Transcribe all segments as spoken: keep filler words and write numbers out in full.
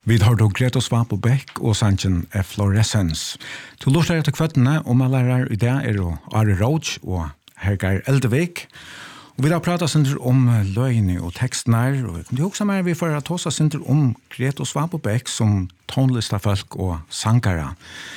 Vi har då Greta Svapo Beck och Sanchen Fluorescence. Till lortar etter kvettene om alla lærer i det er jo Ari Roach og Hergar Eldevik. Og vi har pratat sinter om løgene og tekstene, og det er også mer vi får ta oss sinter om Greta Svapo Beck som tonlistafolk og sangare.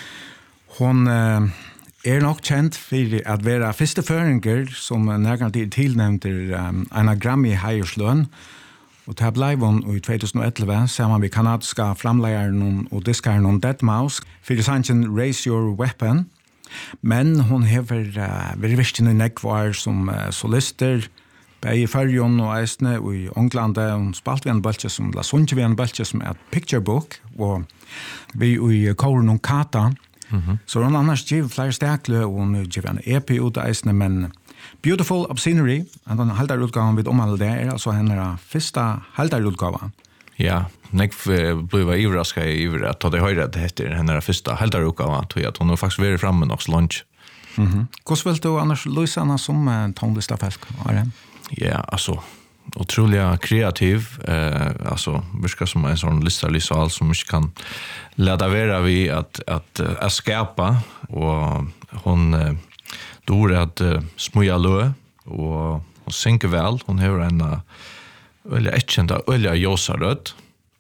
Hon eh, er nok kjent for at være første føringer som nærmere tid tilnevnte um, en Grammy-heiersløn. Og til Bleivon i tjugoelva sammen med kanadiska framleieren og diskaren om deadmau five for sangen Raise Your Weapon. Men hon hever uh, vært virkende nekvar som uh, solister, bei i Førjon og Eisne og i Ånglande. Hun spalt vi en bølge som, la sunge vi en bølge som er et picture book, og vi i Kåren og Kata. Mm-hmm. Så hun annars giver flere stekle, og hun giver en E P ut av Eisne, men Beautiful Obscenery, den halvdarutgaven vid omhalde det er altså henne første halvdarutgaven. Ja, jeg ble ivrasket i at jeg hører at det heter henne første halvdarutgaven, tror jeg at hun har faktisk vært fremme nok så lunch. Mm-hmm. Hvordan vil du annars løse henne som uh, tonlistafelk? Ja, altså, otroligt kreativ, eh, alltså virker som en sån listalysal som inte kan leda vera vi att att att skapa och hon eh, dår att uh, smuja lö och hon synker väl. Hon har en uh, öliga ätkända öliga josaröd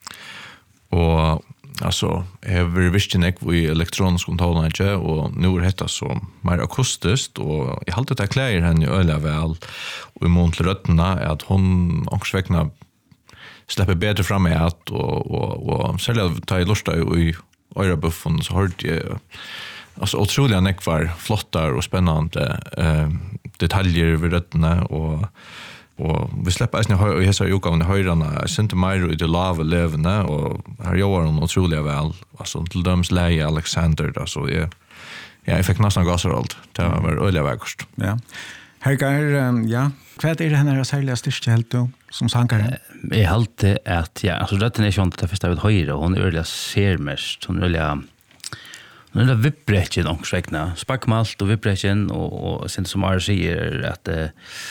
och alltså över vissten ek vi elektronisk kontrollnage och nu är detta så mer akustiskt och jag håller det klär henne öliga väl och i mån till rötterna är att hon också väckna släpper bättre fram i att och och och särskilt ta i lusta i örabuffen så har det alltså otroliga nekvar flottar och spännande eh, detaljer vid rötterna och och vi släpper även och jag sa ju kan höra synte mer i det lava levande och här gör hon otroligt väl alltså till döms läge Alexander alltså jag jag fick nästan gasaralt det var öliga vägkost. Ja. Hergar ja, vad är det här särskilt styrke helt då som sankare? Jag hållte att ja, alltså rätten är ju inte det första vid höjre hon är öliga ser mest hon är öliga Nu är det vibbrechen också vägna. Spackmalt och vibbrechen och, och sen som Ari säger att eh,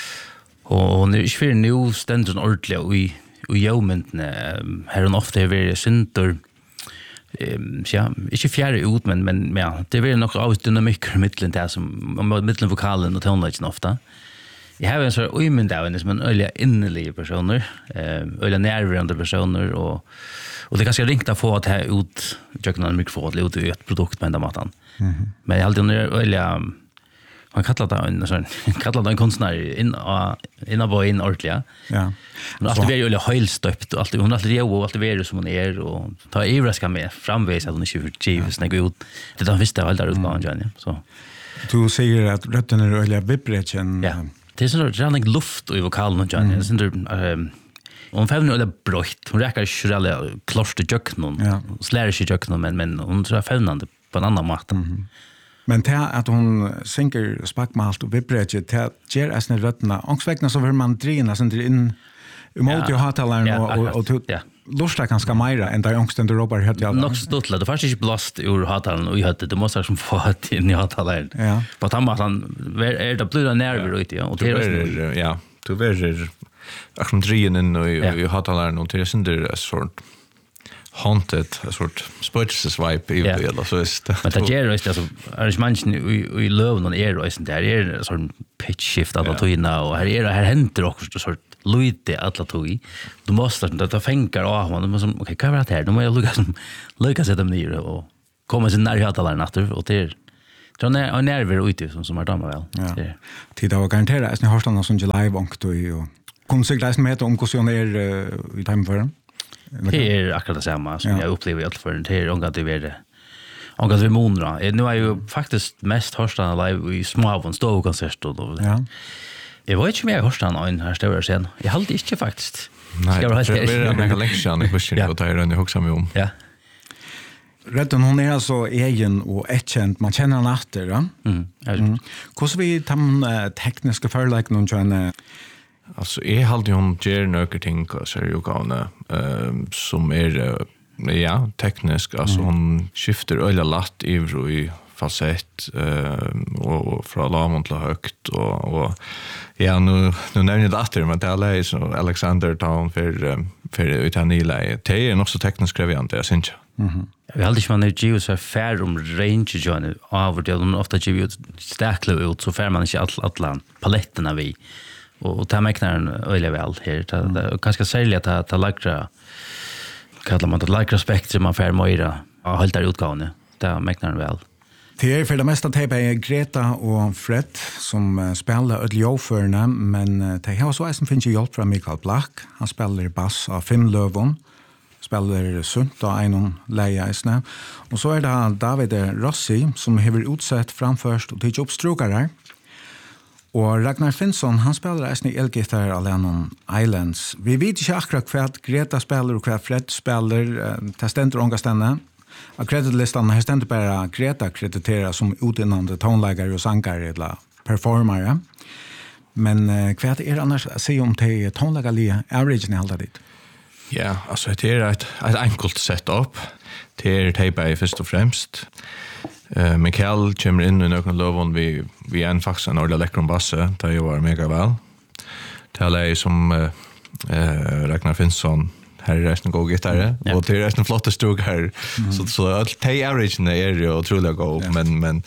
och hon är inte för nu ständer hon ordentligt och i, och i jomenten här hon ofta är väldigt syntor um, ja, inte fjärre ut men, men ja, det är väl nog av dynamiker i mittlen där som mittlen vokalen och tonlägen ofta. Jag har en sån här öjmynd av henne som en öliga innerliga personer, öliga närvarande personer och Och det är ganska ringt att få att här ut jökna en mikrofon ut i ett produkt på enda matan. Mm-hmm. Men jag hade under öliga han kallar det en sån kallar det en konstnär in in på in ordentligt. Ja. Men alltid är ju öliga höjlstöpt och alltid hon alltid är och alltid är som hon är och ta ivraska med framvis att hon inte för giv snägga ut. Det är den visste jag aldrig ut på Anja så. Du säger att rötten är öliga vibration. Ja. Det är sån rannig luft i vokalen och Anja. Det är hon fem nu brött hon räcker själva kloster jöknon ja. Slär sig jöknon men men hon tror fällande på en annan mat. Mm-hmm. Men det att hon sänker spackmalt och vibrerar det ger oss när rötterna ångsvägna så vill man drina sen in emot ju hatalaren och och och ja. Lusta ganska mera än där ångsten det robbar helt jävla. Nog stotla det först inte blast ur hatalaren och hade det måste som få att in i hatalaren. Ja. På tamma han är det blöda nerver ute och det är ja. Du vet akkumuleringen in och i hatalaren och det är synder en sort haunted en sort spökelsesvibe i det eller så är det. Men det ger just alltså arrangemangen i i löven och är det där är en sån pitch shift alla toina och här är det här händer också så sort lite alla toi. Du måste att ta fänkar av man måste okej kan vara det här då måste jag lucka som lucka sätta dem ner och komma så nära hatalaren efter och det så när nerver ute som som är damma väl. Ja. Tid av garantera är ni har stanna som live och då och kom sig läsa med om hur är i time för. Det är akkurat samma som ja. Jag upplever i alla fall det är ångat det är ångat vi månra. Nu är ju faktiskt mest hörstan live i små stå konsert då. Ja. Jag vet inte mer hörstan en här stora scen. Jag håller inte faktiskt. Nej, det är en mega lektion i question och det är en också med om. Ja. Rätten hon är alltså egen och erkänd man känner henne efter ja. Mm. Mm. Hur vi tar tekniska förlägg någon känner alltså är halt hon ger några ting så är ju gåna eh som är ja teknisk alltså hon skiftar öliga latt i i falsett uh, och från lamon till högt och och ja nu nu nämner det åter men det är så Alexander Town för för utanila det är nog så tekniskt krevant det syns. Mhm. Vi hade ju man det ju så fair om range ju av det de ofta ju ut stäckla ut så fär man inte all alla paletterna vi och och ta mäknaren öle väl här ta kanske sälja ta ta lagra kallar man det lagra spektrum man fär möra och hålla utgående ta mäknaren väl. Det är för det mesta typ är Greta och Fred som uh, spelar ett joförna men uh, det har så som finns ju hjälp från Mikael Black. Han spelar bass av fem lövon. Spelar sunt och en lejesne. Och så är det David Rossi som har utsett framförst och tagit upp strokare. Och Ragnar Finnsson, han spelar äsne elgitarr av Lennon Islands. Vi vet inte akkurat vad Greta spelar och vad Fred spelar. Det ständer ånga stänne. Av kreditlistan har ständer bara Greta krediteras som utinande tonläggare och sankare eller performare. Men vad är det annars att säga om det tonläggarliga average i halda dit? Ja, alltså det är ett, ett enkelt setup. Det är tejpa i först och främst. Uh, Mikael kommer in i någon lovon vi, vi är en faktiskt en ordentlig elektronbasse. Det är var mega väl. Det är som uh, uh, Ragnar Finnsson här är resten god gitarre. Mm, ja. Och det är resten flotta strok här. Mm. Så, så det averagen är ju otroligt god. Ja. Men, men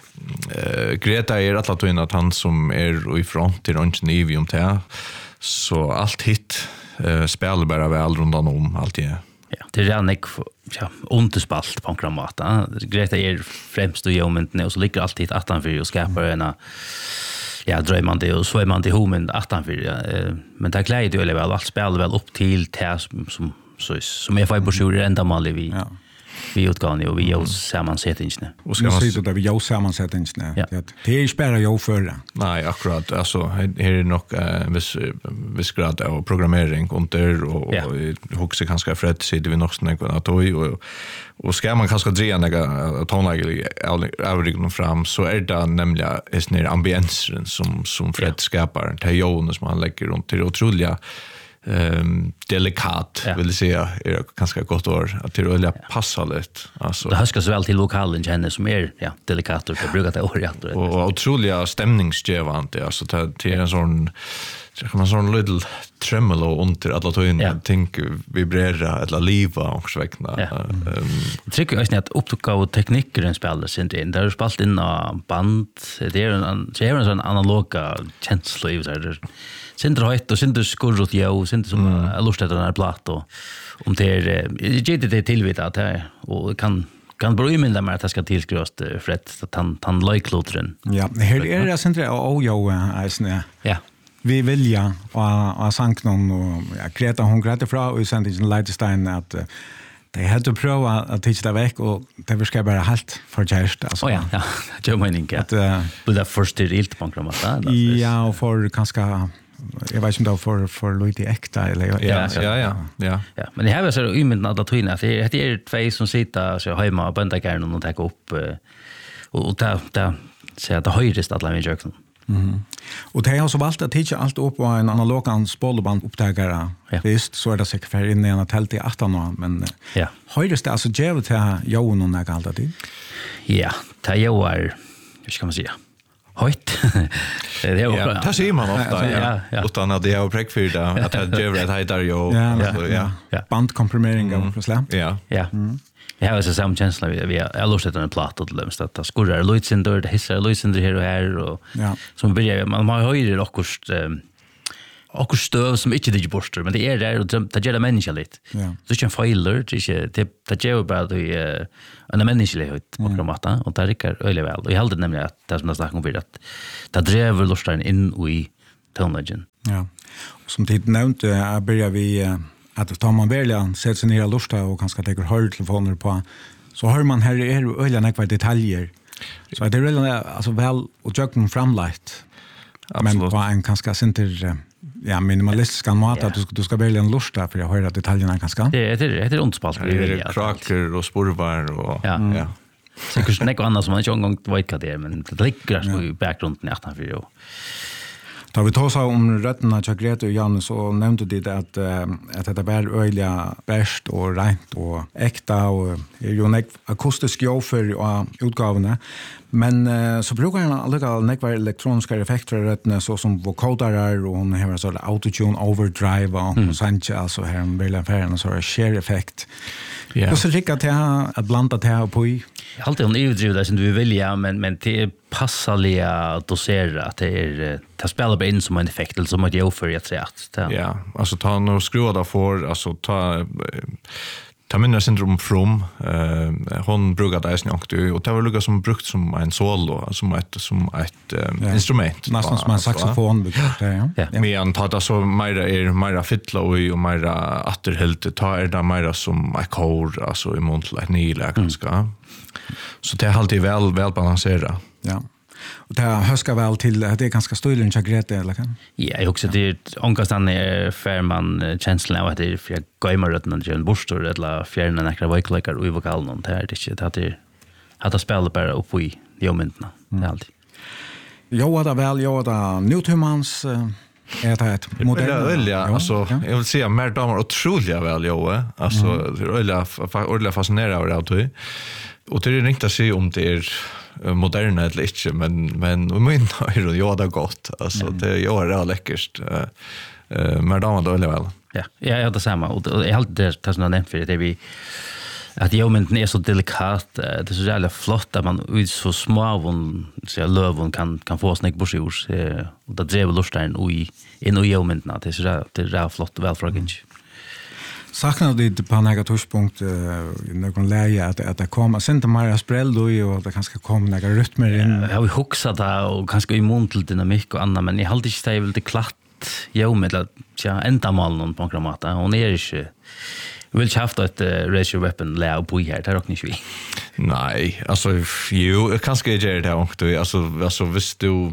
uh, Greta är rätt att in att han som är i front i röntgen i vi om det. Så allt hit uh, spelar bara väl runt om allt det. Ja, det är redan ja, underspalt på en kramata. Greta är främst och geomenten och så ligger alltid attanfyr och skapar en ja, drömmande och så är man till homen attanfyr. Ja. Men det gläder ju väl, allt spelar väl upp till det som, som, som är fibersjur ända mål vi, ja. Vi utgående och vi gör sammansättningarna. Och ska man säga att vi gör sammansättningarna. Ja. Det är ju spärra jag för. Nej, akkurat. Alltså, här är nog en viss, viss grad av programmering under och, ja. och också kanske Fred sitter vi nog snäggt att och, och, och ska man kanske dreja några tonlägger överryggen fram så är det nämligen en ambiensen som, som Fred ja. skapar. Det är jonen som han lägger runt till otroliga Um, delikat ja. vill jag säga är ganska gott år att det är ja. passa lite alltså det höskas väl till lokalen henne som är ja delikat och brukar det år ja och, och otroliga stämningsgivande alltså det, det är en sån så kan man sån little tremolo under alla tonen ja. tänk vibrera eller liva och så väckna ja. um, jag tycker ju att upptaka och tekniker spelar sin in där är spalt in band det är en det är en sån analoga känsla i så där Sindra höjt och sindra skurrot jag sindra som mm. är lustigt den här platt och om det är det det tillvita att det och kan kan bli mynda med att det ska tillskrivas för att han han likeklotren. Ja, här är det sindra och jag är ja. Vi vill ja och och sank någon och ja Greta hon grätte fra och sände sin Lightstein att det hade prova att titta det veck och det ska bara helt förtjänst alltså. Oh ja, ja. Jag menar inte. Att blir det först till ilt på programmet. Ja, och för kanske jag vet inte då för för lite äkta eller ja ja ja ja. ja. ja men det här är så ymmet att ta in att det är två som sitter så hemma och bända garn och ta upp och ta ta så att det höjdes att lämna köken. Mhm. Och det har så valt att titta allt upp på en analog spolband upptagare. Ja. Visst så är det säkert för in i en tält i arton år men ja. Höjdes det alltså jävligt till Johan och något allt det. Ja, ta Joar. Hur ska man säga? Höjt. det är ja, det ser man ofta ja, ja. utan att det är präckfyrda att det gör det heter ju ja ja bandkomprimering av förslag. Ja. Ja. Mm. Jag har så samma känsla vi vi har lustat en platta till dem så att det skurrar Lucinder det hissar Lucinder här och här och ja. Som börjar man har höjder också och stöv som inte det borstar men det är där och det gör det människa lite. Ja. Så det är en filer det är det det gör bara det en människolighet på programmet och det rycker öle väl. Och jag hade nämligen att det som jag snackade om för att det driver lustan in i tonlägen. Ja. Och som tid nämnt är börjar vi att tar man välja sätter sig ner och lusta och kanske tar hörtelefoner på så hör man här är öle några detaljer. Så det är väl alltså väl och jökna framlight. Men på en ganska center ja minimalistiska mat att du ska du ska välja en lusta för jag hör att detaljerna ganska. Det är det är ondspalt vi vill ja. Kraker och spurvar och ja. Mm. ja. Säkert något annat som man inte en gång vet vad det är men det ligger så i bakgrunden i arton för ju. Da vi tog seg om røttene til Grete og Janne, så nevnte de det at, at det var øyelig bæst og rent og ekta, og er jo nek akustisk jobber av utgavene. Men uh, så bruker han allikevel nekvar elektroniske effekter røttene, så som vocoderer, og hun har en sånn autotune, overdrive, og mm. sånt, altså her en veldig affæren, så er share-effekt. Yeah. Og så rikker til at blanda til her på i. Jag har alltid en överdrivet där som du vill ja, men men det är passaliga dosera att det är ta spela på in som en effekt eller som att jag för jag tror att. Ja, alltså ta några skruvar där för alltså ta ta minna syndrom from eh hon brukar det snart och det var lugga som brukt som en solo som ett som ett uh, instrument nästan som en saxofon brukar det ja. Ja. Men tar det så mer är mer fiddla och och mer återhält ta är det mer som en kor alltså i montlet nyla ganska. Mm. Så det är alltid väl väl balanserat. Ja. Och det höska väl till det är ganska stöjlen jag Grete eller kan. Ja, jag också det ångastan är för man känslan av att det är för gamerrötten och en borstor eller fjärna några vokalekar och i vokalen där det är att det att det spelar bara upp i jomintna det alltid. Jo, det väl jo det Newtomans är det ett modell väl ja alltså jag vill säga mer damer otroliga väl jo alltså det är ordentligt fascinerande av det. Och det är inte att se om det är moderna eller inte, men men och min är det ju det gott. Alltså mm. det gör det läckert. Eh uh, men då då väl. Ja, ja, jag det samma och jag alltid det tas någon för det vi att jomenten är så delikat. Det är så jävla flott att man ut så små von så lövon kan kan få snäck på sig och det driver lusten och i in och jomenten det är så det är flott väl fragens. Saknar du det på några touchpunkt i någon läge att att det kommer sen till Maria Sprell då och det kanske kommer några rytmer in. Jag har ju huxat det och kanske i montel dynamik och annat men jag håller inte det väl det klatt jo med att ja ända mal någon programmata och är inte vill ju haft ett ratio weapon lär på här det rockar inte vi. Nej, alltså ju kanske är det också alltså alltså visst du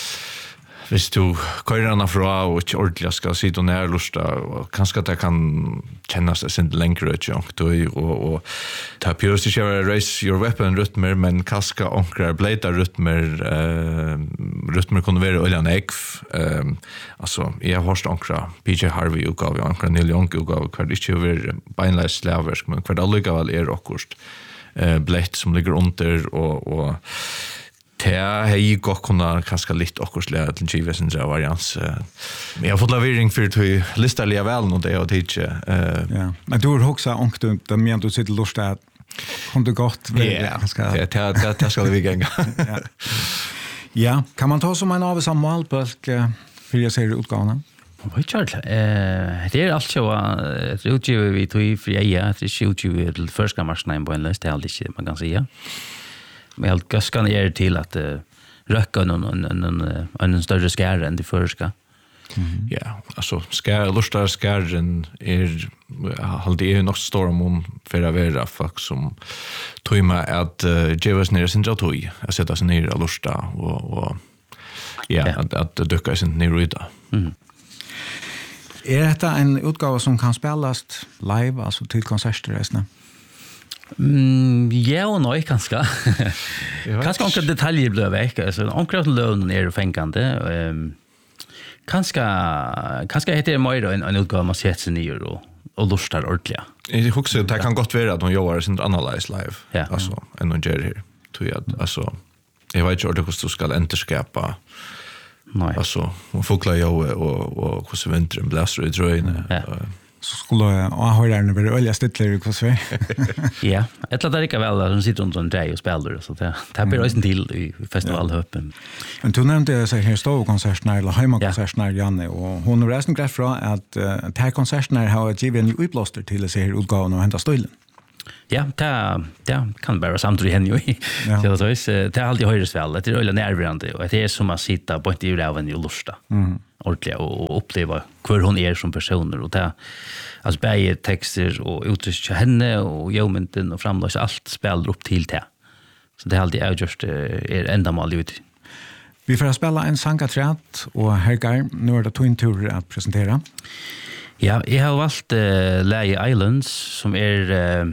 Hvis du kører henne fra og ikke ordentlig skal sitte og nærlusta, og kanskje det kan kjennes det sin lengre utjunkt, og, og, og det er pjøst ikke å raise your weapon rytmer, men kanskje onkre bleita rytmer, uh, rytmer kunne være oljan ekv. Uh, altså, jeg har hørt onkre P J Harvey utgave, onkre Neil Young utgave, hver det ikke er beinleis slaversk, men hver det allikevel er okkurst uh, bleit som ligger under, og, og det har jag gått kunna kanske lite också till G V S och varians. Men jag har fått lavering för att lista lite väl och det och det ja. Men du har också ångt det men du sitter lust att kom du gott ja det det det ska vi gänga. Ja. Ja, kan man ta som en av samma målbulk för jag ser utgåvan? Vad Charles eh det är alltså ett utgive vi tog för ja det är utgive till första marsnaden på en lista det alltid man kan säga. Men helt gaskan är till att uh, röka någon en en en större skär än det förska. Mm. Ja, alltså skär lustar skärren är halt är nog storm om för att vara fuck som tøyma att uh, Jevas ner sin jotoi. Jag sätter sig ner och lusta och och ja, ja. att att dyka sin ner ruta. Mm. Är detta en utgåva som kan spelas live alltså till konserter resten? Mm, ja och nej kanske. Kanske några detaljer blir väck. Alltså några lön är fängande. Ehm kanske kanske heter det mer en en utgåva man sätter sig ner och och lustar ordentligt. Jag hoppas att det kan gott vara att de gör sin analyse live. Ja. Alltså en de gör här. Tror jag alltså jag vet inte hur du ska enterskapa. Nej. Alltså och fåglar jag och och hur så vintern bläser i tröjorna. Ja. Så skulle jag ha hörarna vara olja stittlare hur så. Ja, ett lat det väl att de sitter runt en dag och spelar så det det blir också till i festivalhöpen. Men du nämnde så här stora konserter eller hemmakonserter Janne och hon har resten grätt från att det här konserterna har givet en utblåster till att se hur utgåvan och hämta stölden. Ja, det det kan bara samtidigt hända ju. Så så är det alltid hörs väl. Det är öliga närvarande och det är som att sitta på ett uraven och lusta. Mm. Ordentligt och uppleva hur hon är som personer och det alltså bäge texter och uttryck henne och jomenten och framlösa allt spelar upp till det. Så det är alltid är just är ändamål ut. Vi får spela en sangaträtt och Hergar nu är det twin tour att presentera. Ja, jag har valt uh, Lay Islands som är uh,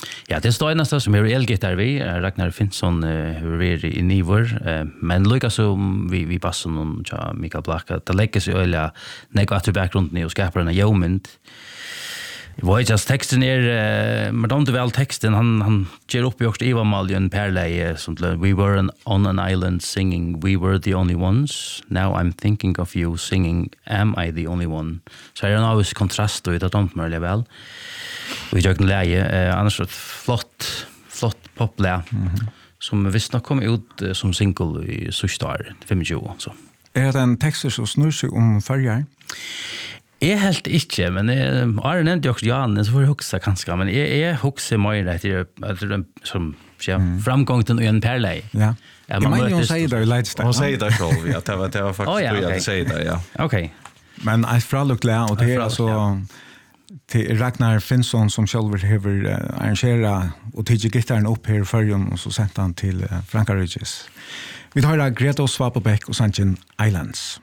Ja, det står nästan som är elgitarr vi. Ragnar Finnsson hur är i nivåer. Men lika som vi vi passar någon ja Mikael Black att det lägger sig öliga negativ bakgrunden och skapar en geomint. Vad just texten är men de väl texten han han ger upp i också Eva Maljon Perley som we were an, on an island singing we were the only ones now I'm thinking of you singing am I the only one så är det en viss kontrast då det de mer väl vi gör en läge eh, annars ett flott flott poplä mm-hmm. som visst nog kom ut uh, som single i Sustar tjugofem så är det en text som snurrar sig om förjar. Jag helt inte, men jag nämnde också Jan, så får jag huxa kanske, men jag, jag huxar mig rätt i att det som ja, mm. framgången i en perlej. Ja. Ja, man jag menar säger det i Lightstyle. Hon säger det själv, ja, det var, det var faktiskt oh, ja, okay. att säga det, ja. Okej. Okay. Men jag fraluk lä och det är alltså till Ragnar Finnsson som själv har uh, arrangerat och tagit gitarren upp här i förrjun och så sent han till uh, Frankrike. Vi tar Greta Svapobeck och Sanchen Islands.